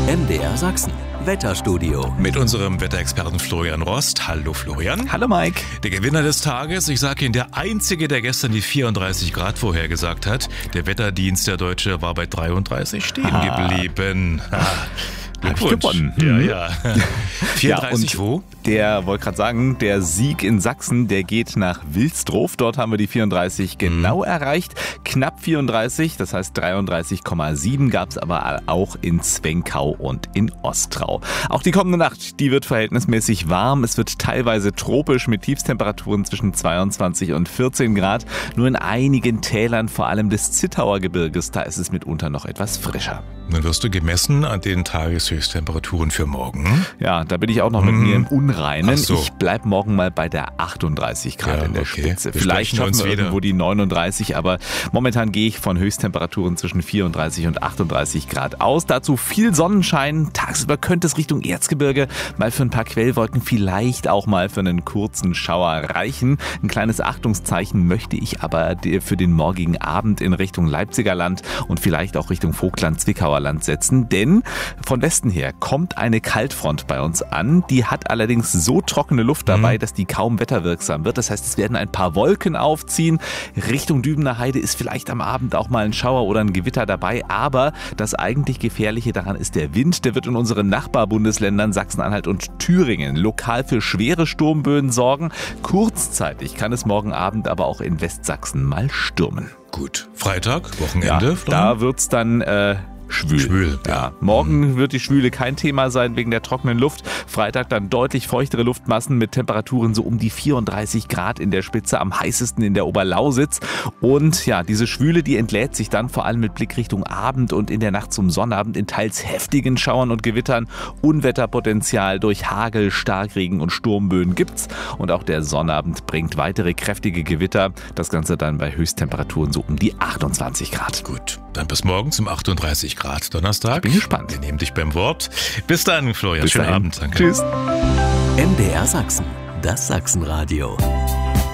MDR Sachsen. Wetterstudio. Mit unserem Wetterexperten Florian Rost. Hallo Florian. Hallo Mike. Der Gewinner des Tages, ich sage Ihnen, der Einzige, der gestern die 34 Grad vorhergesagt hat. Der Wetterdienst der Deutsche war bei 33 stehen geblieben. Hab ich gewonnen. Ja. 34 wo? Der wollte gerade sagen, der Sieg in Sachsen, der geht nach Wilsdruff. Dort haben wir die 34 genau erreicht. Knapp 34, das heißt 33,7 gab es aber auch in Zwenkau und in Ostrau. Auch die kommende Nacht, die wird verhältnismäßig warm. Es wird teilweise tropisch mit Tiefstemperaturen zwischen 22 und 14 Grad. Nur in einigen Tälern, vor allem des Zittauer Gebirges, da ist es mitunter noch etwas frischer. Dann wirst du gemessen an den Tageshöchsttemperaturen für morgen. Ja, da bin ich auch noch mit mir im Unreinen. So. Ich bleib morgen mal bei der 38 Grad in der Spitze. Wir Vielleicht sprechen schaffen wir wieder. irgendwo die 39, aber momentan gehe ich von Höchsttemperaturen zwischen 34 und 38 Grad aus. Dazu viel Sonnenschein. Tagsüber könnte es Richtung Erzgebirge mal für ein paar Quellwolken, vielleicht auch mal für einen kurzen Schauer reichen. Ein kleines Achtungszeichen möchte ich aber für den morgigen Abend in Richtung Leipziger Land und vielleicht auch Richtung Vogtland-Zwickauer Land setzen, denn von Westen her kommt eine Kaltfront bei uns an. Die hat allerdings so trockene Luft dabei, dass die kaum wetterwirksam wird. Das heißt, es werden ein paar Wolken aufziehen. Richtung Dübener Heide ist vielleicht am Abend auch mal ein Schauer oder ein Gewitter dabei, aber das eigentlich Gefährliche daran ist der Wind. Der wird in unseren Nachbarbundesländern Sachsen-Anhalt und Thüringen lokal für schwere Sturmböen sorgen. Kurzzeitig kann es morgen Abend aber auch in Westsachsen mal stürmen. Gut, Freitag, Wochenende. Ja, da wird's dann schwül. Ja. Morgen wird die Schwüle kein Thema sein wegen der trockenen Luft. Freitag dann deutlich feuchtere Luftmassen mit Temperaturen so um die 34 Grad in der Spitze, am heißesten in der Oberlausitz. Und ja, diese Schwüle, die entlädt sich dann vor allem mit Blick Richtung Abend und in der Nacht zum Sonnabend in teils heftigen Schauern und Gewittern. Unwetterpotenzial durch Hagel, Starkregen und Sturmböen gibt's. Und auch der Sonnabend bringt weitere kräftige Gewitter. Das Ganze dann bei Höchsttemperaturen so um die 28 Grad. Gut, dann bis morgen zum 38 Grad Donnerstag. Ich bin gespannt. Wir nehmen dich beim Wort. Bis dann, Florian. Bis Schönen dahin. Abend. Danke. Tschüss. MDR Sachsen. Das Sachsenradio.